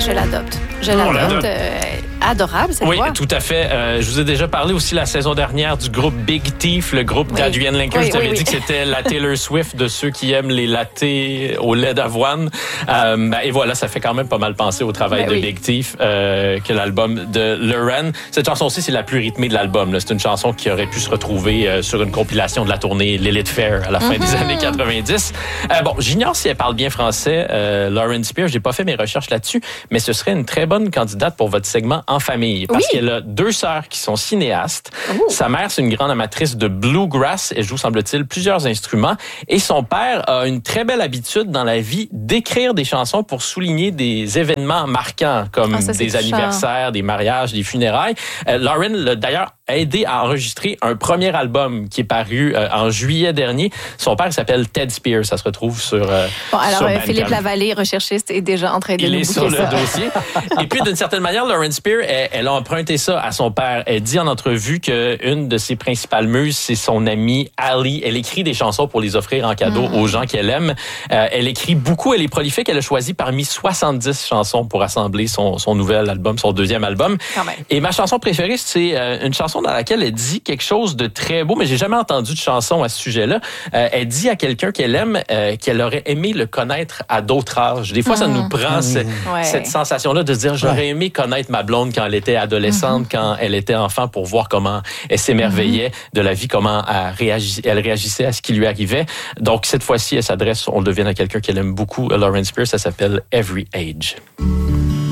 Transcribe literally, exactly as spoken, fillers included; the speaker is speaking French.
je l'adopte. Je On l'adopte. l'adopte. Euh, adorable, cette Oui, voix. tout à fait. Euh, je vous ai déjà parlé aussi la saison dernière du groupe Big Thief, le groupe Oui. d'Adrienne Lenker. Oui, je t'avais oui, dit oui. que c'était la Taylor Swift de ceux qui aiment les lattés au lait d'avoine. Euh, ben, et voilà, ça fait quand même pas mal penser au travail Ben de oui. Big Thief euh, que l'album de Lauren. Cette chanson-ci, c'est la plus rythmée de l'album. là. C'est une chanson qui aurait pu se retrouver euh, sur une compilation de la tournée Lilith Fair à la fin Mm-hmm. des années quatre-vingt-dix. Euh, bon, j'ignore si elle parle bien français, euh, Lauren Spears. J'ai pas fait mes recherches là-dessus, mais ce serait une très bonne candidate pour votre segment En famille. Parce Oui. qu'elle a deux sœurs qui sont cinéastes. Ouh. Sa mère, c'est une grande amatrice de bluegrass. Elle joue, semble-t-il, plusieurs instruments. Et son père a une très belle habitude dans la vie d'écrire des chansons pour souligner des événements marquants, comme Ah, ça, c'est des touchant. anniversaires, des mariages, des funérailles. Euh, Lauren l'a d'ailleurs aidé à enregistrer un premier album qui est paru euh, en juillet dernier. Son père s'appelle Ted Spears. Ça se retrouve sur euh, Bon, alors, sur euh, Bandcamp. Philippe Lavallée, recherchiste, est déjà en train de Il nous est sur bouquer le ça. dossier. Et puis, d'une certaine manière, Lauren Spears, elle, elle a emprunté ça à son père. Elle dit en entrevue qu'une de ses principales muses, c'est son amie Ali. Elle écrit des chansons pour les offrir en cadeau Mm. aux gens qu'elle aime. Euh, elle écrit beaucoup, elle est prolifique. Elle a choisi parmi soixante-dix chansons pour assembler son, son nouvel album, son deuxième album. Quand même. Et ma chanson préférée, c'est euh, une chanson dans laquelle elle dit quelque chose de très beau, mais j'ai jamais entendu de chanson à ce sujet-là. Euh, elle dit à quelqu'un qu'elle aime euh, qu'elle aurait aimé le connaître à d'autres âges. Des fois, ça nous prend ce- Ouais. cette sensation-là de se dire j'aurais Ouais. aimé connaître ma blonde quand elle était adolescente, quand elle était enfant, pour voir comment elle s'émerveillait de la vie, comment elle, réagis- elle réagissait à ce qui lui arrivait. Donc, cette fois-ci, elle s'adresse, on le devine, à quelqu'un qu'elle aime beaucoup, Lauren Spears. Ça s'appelle Every Age.